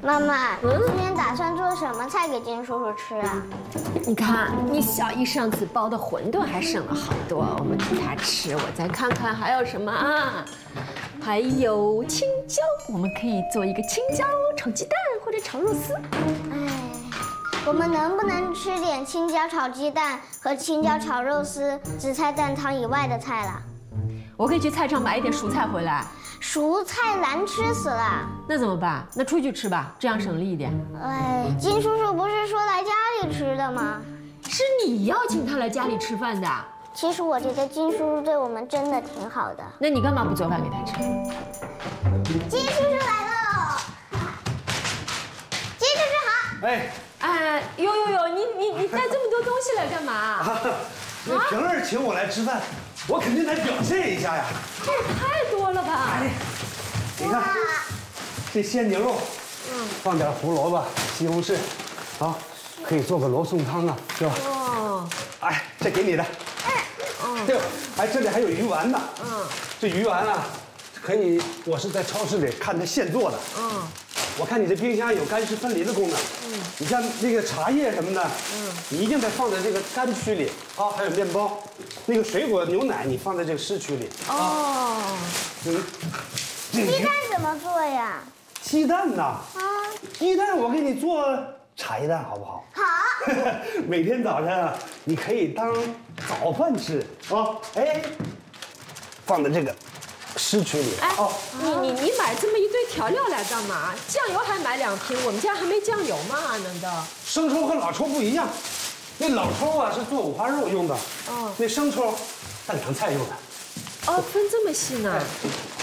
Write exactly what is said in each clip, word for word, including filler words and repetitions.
妈妈，你今天打算做什么菜给金叔叔吃啊？ 你看，你小姨上次包的馄饨还剩了好多，我们给她吃。我再看看还有什么啊？还有青椒，我们可以做一个青椒炒鸡蛋或者炒肉丝。 哎，我们能不能吃点青椒炒鸡蛋和青椒炒肉丝、紫菜蛋汤以外的菜了？ 我可以去菜场买一点蔬菜回来。 蔬菜难吃死了。 那怎么办？那出去吃吧，这样省力一点。 哎，金叔叔不是说来家里吃的吗？ 是你邀请他来家里吃饭的。 其实我觉得金叔叔对我们真的挺好的。 那你干嘛不做饭给他吃？ 金叔叔来喽！金叔叔好。 哎， 哎，呦呦呦，你你你带这么多东西来干嘛？ 啊，那平儿请我来吃饭，我肯定得表现一下呀。 这也太多了吧！ 哎，你看，这鲜牛肉，嗯，放点胡萝卜、西红柿，啊，可以做个罗宋汤啊，是吧？ 哦， 哎，这给你的。 嗯， 对，哎，这里还有鱼丸呢。 嗯， 这鱼丸啊，可以，我是在超市里看他现做的。嗯，我看你这冰箱有干湿分离的功能。嗯，你像那个茶叶什么的，嗯，你一定得放在这个干区里啊。还有面包，那个水果牛奶你放在这个湿区里。哦，嗯， 鸡蛋怎么做呀？ 鸡蛋呐？ 啊， 鸡蛋我给你做茶叶蛋好不好？ 好。 每天早上啊，你可以当早饭吃啊。哎，放在这个湿区里。 哎，哦，你你你买这么一堆调料来干嘛？酱油还买两瓶，我们家还没酱油吗？难道？ 生抽和老抽不一样，那老抽啊是做五花肉用的，哦，那生抽拌凉菜用的。 哦，分这么细呢？哎，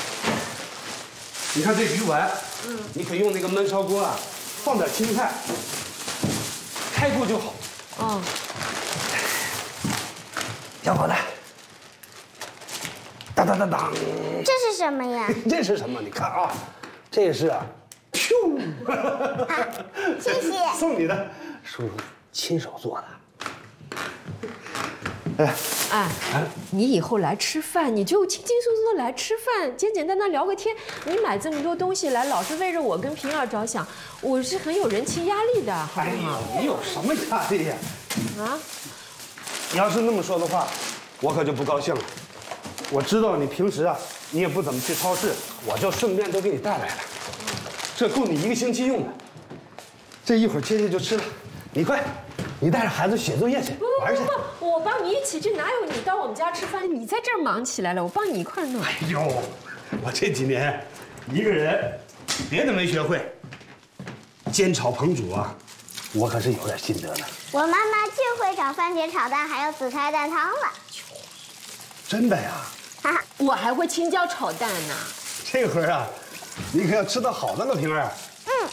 你看这鱼丸，嗯，你可以用那个焖烧锅啊，放点青菜，开锅就好。哦，小伙子，当当当当， 这是什么呀？ 这是什么？你看啊，这是啊，咻， 啊，谢谢， 送你的，叔叔亲手做的。哎哎，你以后来吃饭，你就轻轻松松的来吃饭，简简单单聊个天。你买这么多东西来，老是为着我跟平儿着想，我是很有人情压力的，好不好？ 哎，你有什么压力呀？啊，你要是那么说的话，我可就不高兴了。我知道你平时啊，你也不怎么去超市，我就顺便都给你带来了，这够你一个星期用的。这一会儿接下就吃了，你快。你带着孩子写作业去，玩去。 不不不，我帮你一起去，哪有你到我们家吃饭？你在这儿忙起来了，我帮你一块弄。 哎呦，我这几年一个人别的没学会，煎炒烹煮啊，我可是有点心得的。 我妈妈就会炒番茄炒蛋，还有紫菜蛋汤了。 真的呀？ 哈哈， 我还会青椒炒蛋呢。 这会儿啊，你可要吃到好的了，平儿。嗯。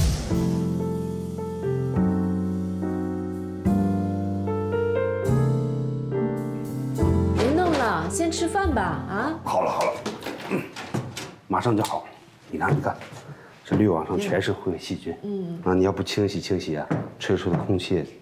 先吃饭吧，啊！ 好了好了，嗯，马上就好。你看，你看，这滤网上全是灰细菌，嗯，啊，你要不清洗清洗啊，吹出的空气